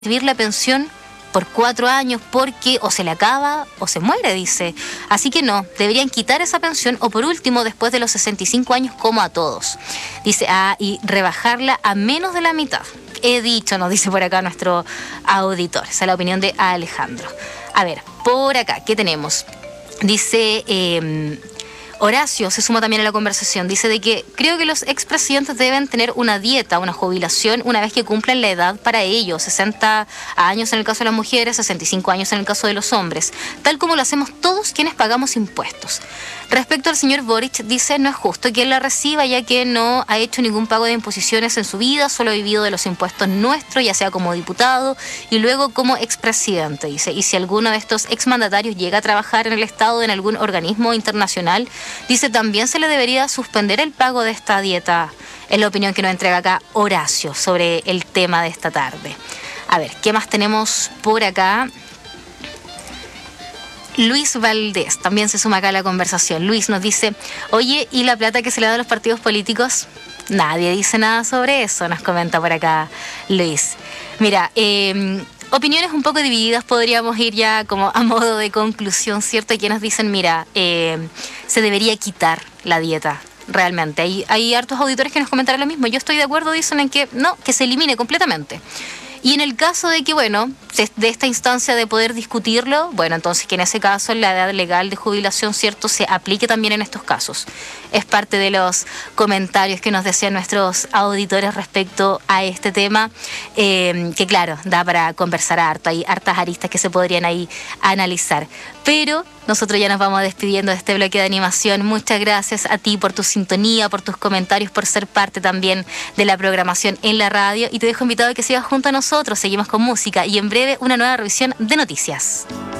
recibir la pensión por 4 años porque o se le acaba o se muere, dice. Así que no, deberían quitar esa pensión o por último después de los 65 años como a todos. Dice, y rebajarla a menos de la mitad. He dicho, nos dice por acá nuestro auditor. Esa es la opinión de Alejandro. A ver, por acá, ¿qué tenemos? Dice... Horacio se suma también a la conversación. Dice de que creo que los expresidentes deben tener una dieta, una jubilación, una vez que cumplan la edad para ello. 60 años en el caso de las mujeres, 65 años en el caso de los hombres. Tal como lo hacemos todos quienes pagamos impuestos. Respecto al señor Boric, dice no es justo que él la reciba ya que no ha hecho ningún pago de imposiciones en su vida, solo ha vivido de los impuestos nuestros, ya sea como diputado y luego como expresidente, dice. Y si alguno de estos exmandatarios llega a trabajar en el Estado en algún organismo internacional, dice también se le debería suspender el pago de esta dieta. Es la opinión que nos entrega acá Horacio sobre el tema de esta tarde. A ver, ¿qué más tenemos por acá? Luis Valdés también se suma acá a la conversación. Luis nos dice, oye, ¿y la plata que se le da a los partidos políticos? Nadie dice nada sobre eso, nos comenta por acá Luis. Mira, opiniones un poco divididas, podríamos ir ya como a modo de conclusión, ¿cierto? Hay quienes dicen, mira, se debería quitar la dieta. Realmente, hay hartos auditores que nos comentarán lo mismo. Yo estoy de acuerdo, dicen en que no, que se elimine completamente. Y en el caso de que, bueno, de esta instancia de poder discutirlo, bueno, entonces que en ese caso la edad legal de jubilación, ¿cierto?, se aplique también en estos casos. Es parte de los comentarios que nos decían nuestros auditores respecto a este tema, que claro, da para conversar harto, hay hartas aristas que se podrían ahí analizar. Pero nosotros ya nos vamos despidiendo de este bloque de animación. Muchas gracias a ti por tu sintonía, por tus comentarios, por ser parte también de la programación en la radio. Y te dejo invitado a que sigas junto a nosotros. Seguimos con música y en breve una nueva revisión de noticias.